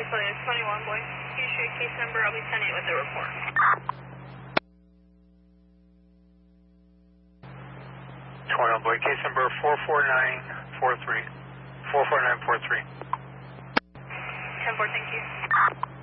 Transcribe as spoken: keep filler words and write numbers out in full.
California twenty-one, boy. Here's your case number. I'll be sending it with the report. twenty-one, boy. Case number four four nine four three. four four nine four three. ten four, thank you.